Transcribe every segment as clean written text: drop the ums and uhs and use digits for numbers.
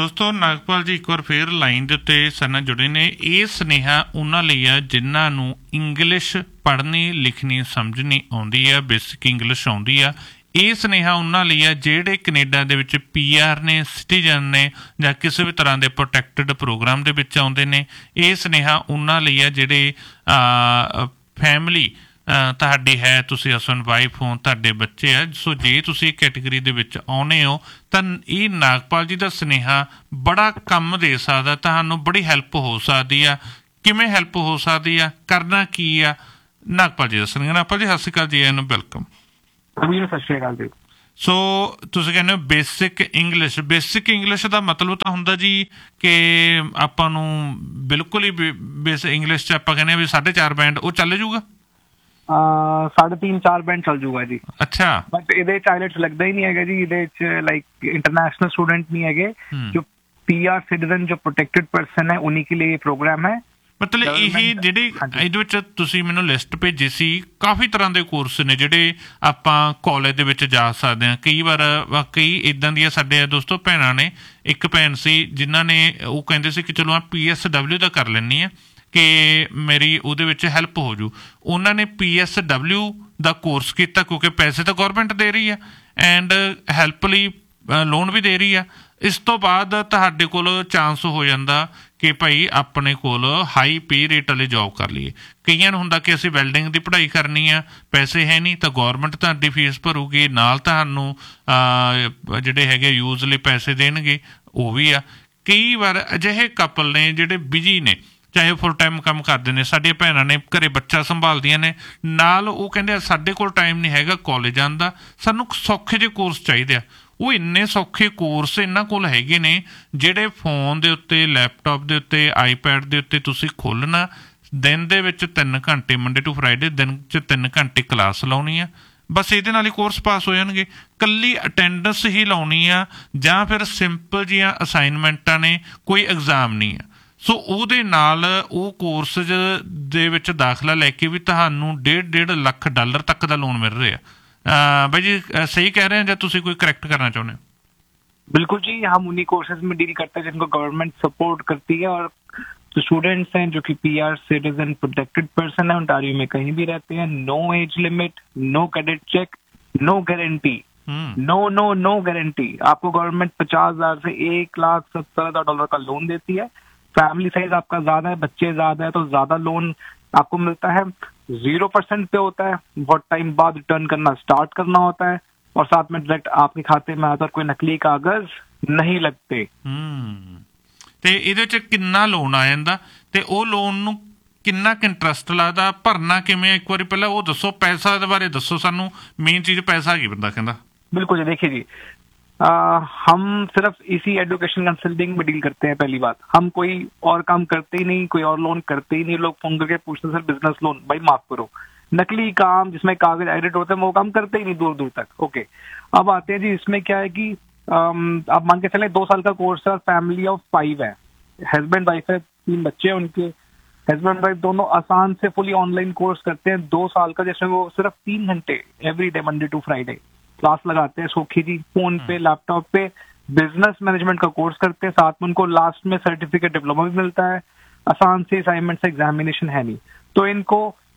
ਦੋਸਤੋ ਨਾਗਪਾਲ ਜੀ ਇੱਕ ਵਾਰ ਫੇਰ ਲਾਈਨ ਦੇ ਉੱਤੇ ਸਾਡੇ ਨਾਲ ਜੁੜੇ ਨੇ। ਇਹ ਸੁਨੇਹਾ ਉਹਨਾਂ ਲਈ ਆ ਜਿਨ੍ਹਾਂ ਨੂੰ ਇੰਗਲਿਸ਼ ਪੜ੍ਹਨੀ ਲਿਖਣੀ ਸਮਝਣੀ ਆਉਂਦੀ ਆ, ਬੇਸਿਕ ਇੰਗਲਿਸ਼ ਆਉਂਦੀ ਆ। ਇਹ ਸੁਨੇਹਾ ਉਹਨਾਂ ਲਈ ਆ ਜਿਹੜੇ ਕੈਨੇਡਾ ਦੇ ਵਿੱਚ PR ਨੇ, ਸਿਟੀਜ਼ਨ ਨੇ, ਜਾਂ ਕਿਸੇ ਵੀ ਤਰ੍ਹਾਂ ਦੇ ਪ੍ਰੋਟੈਕਟਡ ਪ੍ਰੋਗਰਾਮ ਦੇ ਵਿੱਚ ਆਉਂਦੇ ਨੇ। ਇਹ ਸੁਨੇਹਾ ਉਹਨਾਂ ਲਈ ਆ ਜਿਹੜੇ ਫੈਮਿਲੀ ਤੁਹਾਡੀ ਹੈ, ਤੁਸੀਂ ਹਸਬੈਂਡ ਵਾਈਫ ਹੋ, ਤੁਹਾਡੇ ਬੱਚੇ ਆ। ਸੋ ਜੇ ਤੁਸੀਂ ਕੈਟੇਗਰੀ ਦੇ ਵਿੱਚ ਆਉਂਦੇ ਹੋ ਤਾਂ ਇਹ ਨਾਗਪਾਲ ਜੀ ਦਾ ਸੁਨੇਹਾ ਬੜਾ ਕੰਮ ਦੇ ਸਕਦਾ, ਤੁਹਾਨੂੰ ਬੜੀ ਹੈਲਪ ਹੋ ਸਕਦੀ ਆ। ਕਿਵੇਂ ਹੈਲਪ ਹੋ ਸਕਦੀ ਆ, ਕਰਨਾ ਕੀ ਆ, ਨਾਗਪਾਲ ਜੀ ਦੱਸਣਗੇ। ਨਾਗਪਾਲ ਜੀ ਸਤਿ ਸ਼੍ਰੀ ਅਕਾਲ ਜੀ, ਇਹਨੂੰ ਵੈਲਕਮ। ਸਤਿ ਸ਼੍ਰੀ ਅਕਾਲ ਜੀ। ਸੋ ਤੁਸੀਂ ਕਹਿੰਦੇ ਹੋ ਬੇਸਿਕ ਇੰਗਲਿਸ਼। ਬੇਸਿਕ ਇੰਗਲਿਸ਼ ਦਾ ਮਤਲਬ ਤਾਂ ਹੁੰਦਾ ਜੀ ਕਿ ਆਪਾਂ ਨੂੰ ਬਿਲਕੁਲ ਹੀ ਬੇਸਿਕ ਇੰਗਲਿਸ਼ 'ਚ ਆਪਾਂ ਕਹਿੰਦੇ ਵੀ 4.5 ਬੈਂਡ ਉਹ ਚੱਲ ਜੂਗਾ। 3.5-4 ਬੈਂਡ ਚੱਲ ਜੂਗਾ ਜੀ। ਅੱਛਾ, ਬਟ ਇਹਦੇ ਚ ਆਈਲੈਟਸ ਲੱਗਦਾ ਹੀ ਨਹੀਂ ਹੈਗਾ ਜੀ। ਇਹਦੇ ਚ ਲਾਈਕ ਇੰਟਰਨੈਸ਼ਨਲ स्टूडेंट नहीं है, जो PR सिटीजन जो प्रोटेक्टेड पर्सन है उन्हीं के लिए ये प्रोग्राम है। ਮਤਲਬ ਇਹ ਜਿਹੜੇ ਇਹਦੇ ਵਿੱਚ ਤੁਸੀਂ ਮੈਨੂੰ ਲਿਸਟ ਭੇਜੀ ਸੀ, ਕਾਫੀ ਤਰ੍ਹਾਂ ਦੇ ਕੋਰਸ ਨੇ ਜਿਹੜੇ ਆਪਾਂ ਕਾਲਜ ਦੇ ਵਿੱਚ ਜਾ ਸਕਦੇ ਹਾਂ। ਕਈ ਵਾਰ ਕਈ ਇੱਦਾਂ ਦੀਆਂ ਸਾਡੇ ਦੋਸਤੋ ਭੈਣਾਂ ਨੇ, ਇੱਕ ਭੈਣ ਸੀ ਜਿਨ੍ਹਾਂ ਨੇ ਉਹ ਕਹਿੰਦੇ ਸੀ ਕਿ ਚਲੋ PSW ਦਾ ਕਰ ਲੈਂਦੀ ਆ ਕਿ ਮੇਰੀ ਉਹਦੇ ਵਿੱਚ ਹੈਲਪ ਹੋ ਜੂ। ਉਹਨਾਂ ਨੇ PSW ਦਾ ਕੋਰਸ ਕੀਤਾ ਕਿਉਂਕਿ ਪੈਸੇ ਤਾਂ ਗੌਰਮੈਂਟ ਦੇ ਰਹੀ ਆ ਐਂਡ ਹੈਲਪ ਲਈ ਲੋਨ ਵੀ ਦੇ ਰਹੀ ਆ। ਇਸ ਤੋਂ ਬਾਅਦ ਤੁਹਾਡੇ ਕੋਲ ਚਾਂਸ ਹੋ ਜਾਂਦਾ ਕਿ ਭਾਈ ਆਪਣੇ ਕੋਲ ਹਾਈ ਪੇ ਰੇਟ ਵਾਲੀ ਜੋਬ ਕਰ ਲਈਏ। ਕਈਆਂ ਨੂੰ ਹੁੰਦਾ ਕਿ ਅਸੀਂ ਵੈਲਡਿੰਗ ਦੀ ਪੜ੍ਹਾਈ ਕਰਨੀ ਆ, ਪੈਸੇ ਹੈ ਨਹੀਂ, ਤਾਂ ਗੌਰਮੈਂਟ ਤੁਹਾਡੀ ਫੀਸ ਭਰੂਗੀ, ਨਾਲ ਤੁਹਾਨੂੰ ਜਿਹੜੇ ਹੈਗੇ ਯੂਜ਼ ਲਈ ਪੈਸੇ ਦੇਣਗੇ, ਉਹ ਵੀ ਆ। ਕਈ ਵਾਰ ਅਜਿਹੇ ਕਪਲ ਨੇ ਜਿਹੜੇ ਬਿਜੀ ਨੇ, ਚਾਹੇ ਫੁੱਲ ਟਾਈਮ ਕੰਮ ਕਰਦੇ ਨੇ। ਸਾਡੀਆਂ ਭੈਣਾਂ ਨੇ ਘਰੇ ਬੱਚਾ ਸੰਭਾਲਦੀਆਂ ਨੇ, ਨਾਲ ਉਹ ਕਹਿੰਦੇ ਸਾਡੇ ਕੋਲ ਟਾਈਮ ਨਹੀਂ ਹੈਗਾ ਕਾਲਜ ਜਾਣ ਦਾ, ਸਾਨੂੰ ਸੌਖੇ ਜਿਹੇ ਕੋਰਸ ਚਾਹੀਦੇ ਆ। ਉਹ ਇੰਨੇ ਸੌਖੇ ਕੋਰਸ ਇਹਨਾਂ ਕੋਲ ਹੈਗੇ ਨੇ ਜਿਹੜੇ ਫੋਨ ਦੇ ਉੱਤੇ, ਲੈਪਟਾਪ ਦੇ ਉੱਤੇ, ਆਈਪੈਡ ਦੇ ਉੱਤੇ ਤੁਸੀਂ ਖੋਲ੍ਹਣਾ। ਦਿਨ ਦੇ ਵਿੱਚ 3 ਘੰਟੇ, ਮੰਡੇ ਟੂ ਫਰਾਈਡੇ ਦਿਨ 'ਚ 3 ਘੰਟੇ ਕਲਾਸ ਲਾਉਣੀ ਆ, ਬਸ ਇਹਦੇ ਨਾਲ ਹੀ ਕੋਰਸ ਪਾਸ ਹੋ ਜਾਣਗੇ। ਇਕੱਲੀ ਅਟੈਂਡੈਂਸ ਹੀ ਲਾਉਣੀ ਆ, ਜਾਂ ਫਿਰ ਸਿੰਪਲ ਜਿਹੀਆਂ ਅਸਾਈਨਮੈਂਟਾਂ ਨੇ, ਕੋਈ ਐਗਜ਼ਾਮ ਨਹੀਂ ਆ। ਸੋ ਉਹਦੇ ਨਾਲ ਉਹ ਕੋਰਸ ਦੇ ਵਿੱਚ ਦਾਖਲਾ ਲੈ ਕੇ ਵੀ ਤੁਹਾਨੂੰ $1.5 ਲੱਖ ਤੱਕ ਦਾ ਲੋਨ ਮਿਲ ਰਿਹਾ। भाई जी सही कह रहे हैं या तुसी कोई करेक्ट करना चाहते हो? बिल्कुल जी, हम उन्हीं कोर्सेज में डील करते हैं जिनको गवर्नमेंट सपोर्ट करती है। और जो स्टूडेंट्स हैं जो कि PR सिटीजन प्रोटेक्टेड पर्सन है, ओंटारियो में कहीं भी रहते हैं, no age limit, no credit check, no guarantee, no guarantee. आपको गवर्नमेंट 50,000 से $1,70,000 का लोन देती है। फैमिली साइज आपका ज्यादा है, बच्चे ज्यादा है, तो ज्यादा लोन आपको मिलता है। 0% पे होता है, बहुत टाइम बाद रिटर्न करना स्टार्ट करना होता है, और साथ में डायरेक्ट आपके खाते में आकर कोई नकली कागज नहीं लगते। ਤੇ ਇਹਦੇ ਚ ਕਿੰਨਾ ਲੋਨ ਆ ਜਾਂਦਾ ਤੇ ਉਹ ਲੋਨ ਨੂੰ ਕਿੰਨਾ ਕੁ ਇੰਟਰਸਟ ਲੱਗਦਾ, ਭਰਨਾ ਕਿਵੇਂ, ਇੱਕ ਵਾਰੀ ਪਹਿਲਾਂ ਉਹ ਦੱਸੋ। ਪੈਸਾ ਦੇ ਬਾਰੇ ਦੱਸੋ ਸਾਨੂੰ, ਮੇਨ ਚੀਜ਼ ਪੈਸਾ ਕੀ ਬੰਦਾ ਕਹਿੰਦਾ। बिल्कुल जी, देखिए जी, हम सिर्फ इसी एजुकेशन कंसल्टिंग में डील करते हैं। पहली बात, हम कोई और काम करते ही नहीं, कोई और लोन करते ही नहीं। लोग फोन करके पूछते हैं सर बिजनेस लोन, भाई माफ करो, नकली काम जिसमें कागज एडिट होते हैं वो काम करते ही नहीं दूर दूर तक। ओके, अब आते हैं जी, इसमें क्या है कि आप मान के चले 2 साल का कोर्स है और फैमिली ऑफ 5 है, हस्बैंड वाइफ है, 3 बच्चे हैं उनके। हस्बैंड वाइफ दोनों आसान से फुली ऑनलाइन कोर्स करते हैं 2 साल का, जिसमें वो सिर्फ 3 घंटे every day, Monday to Friday class लगाते हैं। सौखी जी फोन पे, लैपटॉप पे बिजनेस मैनेजमेंट का कोर्स करते हैं। साथ में उनको लास्ट में सर्टिफिकेट डिप्लोमा भी मिलता है। आसान से असाइनमेंट से एग्जामिनेशन है नहीं, तो इनको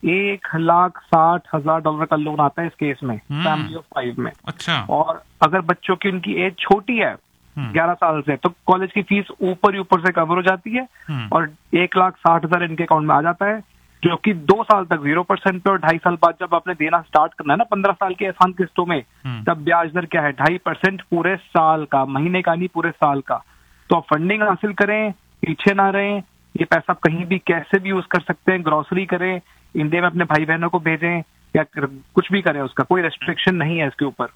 $1,60,000 का लोन आता है इस केस में, फैमिली ऑफ 5 में। अच्छा। और अगर बच्चों की उनकी एज छोटी है 11 साल से, तो कॉलेज की फीस ऊपर ही ऊपर से कवर हो जाती है और 1,60,000 इनके अकाउंट में आ जाता है, जो कि 2 साल तक 0% पे, और 2.5 साल बाद जब आपने देना स्टार्ट करना है ना 15 साल के आसान किस्तों में, तब ब्याज दर क्या है 2.5% पूरे साल का, महीने का नहीं, पूरे साल का। तो आप फंडिंग हासिल करें, पीछे ना रहें। ये पैसा आप कहीं भी कैसे भी यूज कर सकते हैं। ग्रोसरी करें, इंडिया में अपने भाई बहनों को भेजें, या कुछ भी करें, उसका कोई रेस्ट्रिक्शन नहीं है इसके ऊपर।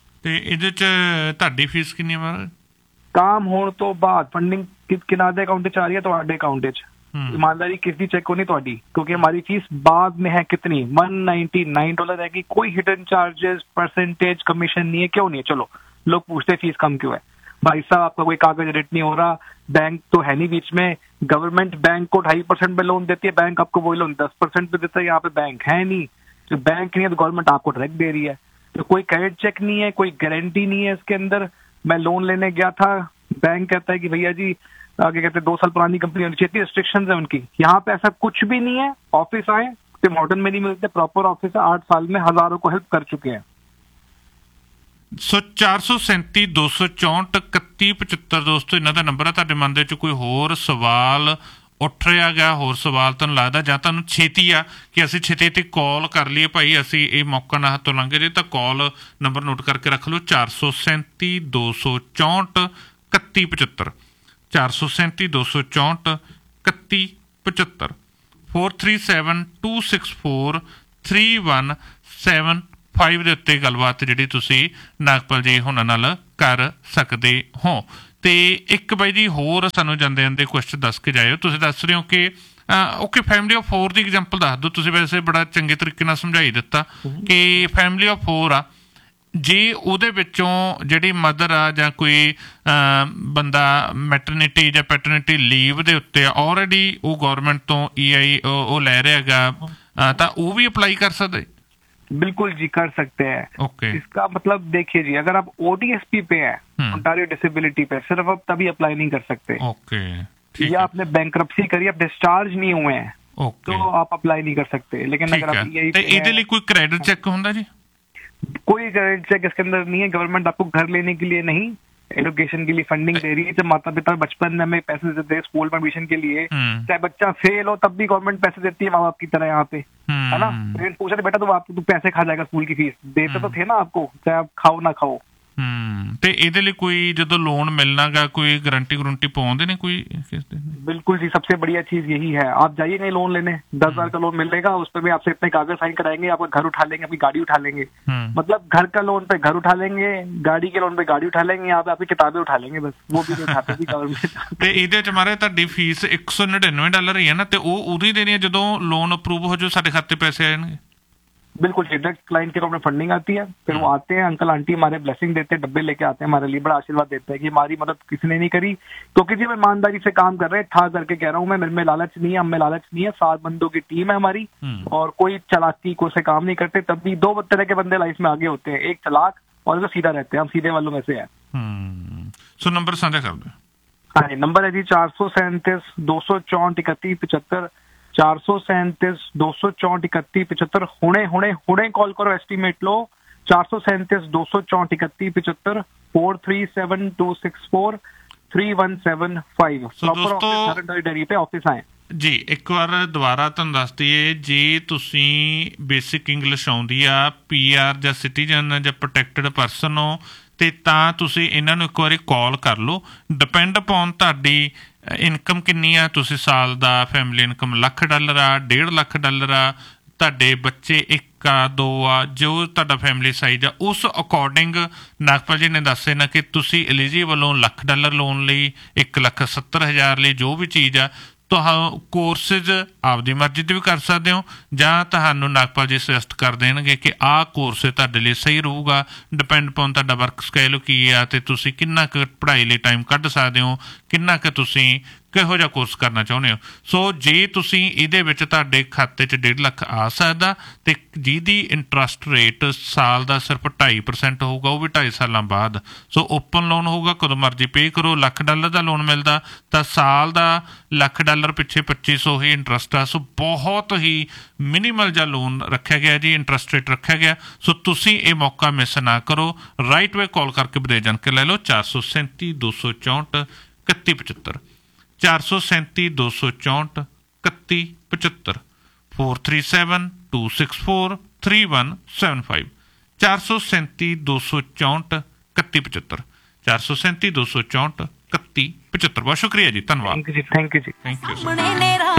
फीस कितनी है? काम होने तो बाद फंडिंग किना दे अकाउंट आ रही है, तो आडे अकाउंट ईमानदारी किसकी चेक होनी थोड़ी, क्योंकि हमारी फीस बाद में है कितनी, $199 है कि कोई हिडन चार्जेस, परसेंटेज, कमीशन नहीं है। क्यों नहीं है? चलो लोग पूछते फीस कम क्यों है। भाई साहब, आपका कोई कागज एडिट नहीं हो रहा, बैंक तो है नहीं बीच में, गवर्नमेंट बैंक को 2.5% पे लोन देती है, बैंक आपको वही लोन 10% पे देता है। यहाँ पे बैंक है नहीं, तो बैंक नहीं है तो गवर्नमेंट आपको डायरेक्ट दे रही है। तो कोई क्रेडिट चेक नहीं है, कोई गारंटी नहीं है इसके अंदर। मैं लोन लेने गया था, बैंक कहता है कि भैया जी आगे कहते हैं 2 साल पुरानी कंपनी होनी चाहिए, इतनी रिस्ट्रिक्शन है उनकी। यहाँ पे ऐसा कुछ भी नहीं है। ऑफिस आए, मॉडर्न में नहीं मिलते, प्रॉपर ऑफिस है, 8 साल में हजारों को हेल्प कर चुके हैं। ਸੋ 437 264 3175 ਦੋਸਤੋ ਇਹਨਾਂ ਦਾ ਨੰਬਰ ਆ। ਤੁਹਾਡੇ ਮਨ ਦੇ ਵਿੱਚ ਕੋਈ ਹੋਰ ਸਵਾਲ ਉੱਠ ਰਿਹਾ ਗਿਆ, ਹੋਰ ਸਵਾਲ ਤੁਹਾਨੂੰ ਲੱਗਦਾ ਜਾਂ ਤੁਹਾਨੂੰ ਛੇਤੀ ਆ ਕਿ ਅਸੀਂ ਛੇਤੀ ਕਾਲ ਕਰ ਲਈਏ ਭਾਈ, ਅਸੀਂ ਇਹ ਮੌਕਾ ਨਾ ਹੱਥੋਂ ਲੰਘ ਜੇ, ਤਾਂ ਕਾਲ ਨੰਬਰ ਨੋਟ ਕਰਕੇ ਰੱਖ ਲਓ 437 264 3175 437 264 3175 437 264 3175 ਦੇ ਉੱਤੇ ਗੱਲਬਾਤ ਜਿਹੜੀ ਤੁਸੀਂ ਨਾਗਪਾਲ ਜੀ ਹੁਣਾਂ ਨਾਲ ਕਰ ਸਕਦੇ ਹੋ। ਤੇ ਇੱਕ ਬਾਈ ਜੀ ਹੋਰ ਸਾਨੂੰ ਜਾਂਦੇ ਜਾਂਦੇ ਕੁਐਸਚਨ ਦੱਸ ਕੇ ਜਾਇਓ। ਤੁਸੀਂ ਦੱਸ ਰਹੇ ਹੋ ਕਿ okay family of 4 the example ਦੱਸ ਦਿਓ। ਤੁਸੀਂ ਵੈਸੇ ਬੜਾ ਚੰਗੇ ਤਰੀਕੇ ਨਾਲ ਸਮਝਾਈ ਦਿੱਤਾ ਕਿ ਫੈਮਿਲੀ ਆਫ 4 ਆ, ਜੇ ਉਹਦੇ ਵਿੱਚੋਂ ਜਿਹੜੀ ਮਦਰ ਆ ਜਾਂ ਕੋਈ ਬੰਦਾ ਮੈਟਰਨਿਟੀ ਜਾਂ ਪੈਟਰਨਿਟੀ ਲੀਵ ਦੇ ਉੱਤੇ ਆਲਰੇਡੀ ਉਹ ਗੌਰਮੈਂਟ ਤੋਂ EI ਉਹ ਲੈ ਰਿਹਾ ਹੈਗਾ, ਤਾਂ ਉਹ ਵੀ ਅਪਲਾਈ ਕਰ ਸਕਦੇ? बिल्कुल जी, कर सकते हैं। ओके। इसका मतलब देखिए जी, अगर आप ODSP पे हैं, ओंटारियो डिसेबिलिटी पे, सिर्फ आप तभी अप्लाई नहीं कर सकते। ओके, या आपने बैंक्रप्सी करी, आप डिस्चार्ज नहीं हुए हैं, ओके, तो आप अप्लाई नहीं कर सकते। लेकिन अगर आप EI पे ਇਹਦੇ ਲਈ ਕੋਈ ਕ੍ਰੈਡਿਟ ਚੈੱਕ ਹੁੰਦਾ ਜੀ? कोई क्रेडिट चेक इसके अंदर नहीं है। गवर्नमेंट आपको घर लेने के लिए नहीं, एजुकेशन के लिए फंडिंग दे रही है। जब माता पिता बचपन में हमें पैसे देते हैं स्कूल में एडमिशन के लिए, चाहे बच्चा फेल हो तब भी गवर्नमेंट पैसे देती है माँ बाप की तरह यहाँ पे, है ना। पेरेंट्स पूछ रहे बेटा तू पैसे खा जाएगा स्कूल की फीस, देते तो थे ना आपको, चाहे आप खाओ ना खाओ। ਤੇ ਇਹਦੇ ਲਈ ਕੋਈ ਜਦੋਂ ਲੋਨ ਮਿਲਣਾਗਾ ਕੋਈ गारंटी ਪਾਉਂਦੇ ਨੇ ਕੋਈ? बिल्कुल जी, सबसे बढ़िया चीज यही है। आप जाइए नहीं लोन लेने, 10,000 का लोन मिलेगा, उस पर भी आपसे इतने कागज साइन कराएंगे, आपका घर उठा लेंगे, अपनी गाड़ी उठा लेंगे। मतलब घर का लोन पे घर उठा लेंगे, गाड़ी के लोन पे गाड़ी उठा लेंगे, यहाँ पे आपकी किताबें उठा लेंगे, बस वो भी नहीं उठाते थी गवर्नमेंट। ਤੇ ਇਹਦੇ ਚ ਮਾਰੇ ਤੁਹਾਡੀ ਫੀਸ $199 ਹੀ ਹੈ ਨਾ, ਤੇ ਉਹ ਉਦੋਂ ही देनी है ਜਦੋਂ लोन अप्रूव हो जो साडे खाते पैसे आ जाएंगे? बिल्कुल डायरेक्ट क्लाइंट के अकाउंट में फंडिंग आती है, फिर वो आते हैं, अंकल आंटी हमारे ब्लेसिंग देते हैं, डब्बे लेके आते हैं हमारे लिए, बड़ा आशीर्वाद देते हैं कि हमारी मदद किसी ने नहीं करी, क्योंकि जी हम ईमानदारी से काम कर रहे हैं। ठा करके कह रहा हूँ मैं, मेरे में लालच नहीं है, हम में लालच नहीं है। 7 बंदों की टीम है हमारी, और कोई चालाकी को से काम नहीं करते। तब भी 2 तरह के बंदे लाइफ में आगे होते हैं, एक चालाक और जो सीधा रहते हैं। हम सीधे वालों में से है। सो नंबर साझा कर दो। हाँ जी, नंबर है जी 437 264 31 75 437 264 31 75। हुणे कॉल करो, एस्टीमेट लो। 437 264 31 75 437 264 3175। प्रॉपर डेयरी पे ऑफिस आए ਜੀ। ਇੱਕ ਵਾਰ ਦੁਬਾਰਾ ਤੁਹਾਨੂੰ ਦੱਸ ਦਈਏ, ਜੇ ਤੁਸੀਂ ਬੇਸਿਕ ਇੰਗਲਿਸ਼ ਆਉਂਦੀ ਆ, PR ਜਾਂ ਸਿਟੀਜ਼ਨ ਜਾਂ ਪ੍ਰੋਟੈਕਟਡ ਪਰਸਨ ਹੋ, ਤੇ ਤਾਂ ਤੁਸੀਂ ਇਹਨਾਂ ਨੂੰ ਇੱਕ ਵਾਰੀ ਕਾਲ ਕਰ ਲਓ। ਡਿਪੈਂਡ ਅਪੋਨ ਤੁਹਾਡੀ ਇਨਕਮ ਕਿੰਨੀ ਆ, ਤੁਸੀਂ ਸਾਲ ਦਾ ਫੈਮਿਲੀ ਇਨਕਮ $1,00,000 ਆ, $1.5 ਆ, ਤੁਹਾਡੇ ਬੱਚੇ 1 ਆ 2 ਆ, ਜੋ ਤੁਹਾਡਾ ਫੈਮਿਲੀ ਸਾਈਜ਼ ਆ, ਉਸ ਅਕੋਰਡਿੰਗ ਨਾਗਪਾਲ ਜੀ ਨੇ ਦੱਸ ਦੇਣਾ ਕਿ ਤੁਸੀਂ ਐਲੀਜੀਬਲ ਹੋ $1,00,000 ਲੋਨ ਲਈ, 1,70,000 ਲਈ, ਜੋ ਵੀ ਚੀਜ਼ ਆ। ਕੋਰਸਿਜ ਆਪਦੀ ਮਰਜ਼ੀ ਤੇ ਵੀ ਕਰ ਸਕਦੇ ਹੋ, ਜਾਂ ਤੁਹਾਨੂੰ ਨਾਗਪਾਲ ਜੀ ਸੁਜੈਸਟ ਕਰ ਦੇਣਗੇ ਕਿ ਆਹ ਕੋਰਸ ਤੁਹਾਡੇ ਲਈ ਸਹੀ ਰਹੂਗਾ। ਡਿਪੈਂਡ ਪੌਨ ਤੁਹਾਡਾ ਵਰਕ ਸਕੇਲ ਕੀ ਆ, ਤੇ ਤੁਸੀਂ ਕਿੰਨਾ ਕੁ ਪੜ੍ਹਾਈ ਲਈ ਟਾਈਮ ਕੱਢ ਸਕਦੇ ਹੋ, ਕਿੰਨਾ ਕੁ ਤੁਸੀਂ ਕਿਹੋ ਜਿਹਾ ਕੋਰਸ ਕਰਨਾ ਚਾਹੁੰਦੇ ਹੋ। ਸੋ ਜੇ ਤੁਸੀਂ ਇਹਦੇ ਵਿੱਚ ਤੁਹਾਡੇ ਖਾਤੇ 'ਚ 1.5 ਲੱਖ ਆ ਸਕਦਾ, ਤੇ ਜਿਹਦੀ ਇੰਟਰਸਟ ਰੇਟ ਸਾਲ ਦਾ ਸਿਰਫ 2.5% ਹੋਊਗਾ, ਉਹ ਵੀ 2.5 ਸਾਲਾਂ ਬਾਅਦ। ਸੋ ਓਪਨ ਲੋਨ ਹੋਊਗਾ, ਕਦੋਂ ਮਰਜ਼ੀ ਪੇ ਕਰੋ। $1,00,000 ਦਾ ਲੋਨ ਮਿਲਦਾ ਤਾਂ ਸਾਲ ਦਾ $1,00,000 ਪਿੱਛੇ 2500 ਹੀ ਇੰਟਰਸਟ ਆ। ਸੋ ਬਹੁਤ ਹੀ ਮਿਨੀਮਲ ਜਿਹਾ ਲੋਨ ਰੱਖਿਆ ਗਿਆ ਜੀ, ਇੰਟਰਸਟ ਰੇਟ ਰੱਖਿਆ ਗਿਆ। ਸੋ ਤੁਸੀਂ ਇਹ ਮੌਕਾ ਮਿਸ ਨਾ ਕਰੋ। ਰਾਈਟ ਵੇ ਕਾਲ ਕਰਕੇ ਵਧੇਰੇ ਜਾਣਕਾਰੀ ਲੈ ਲਓ। 437 264 3175 437 264 3175 437 264 3175 437 264 3175 437 264 3175। बहुत शुक्रिया जी, धन्यवाद। Thank you ji. Thank you.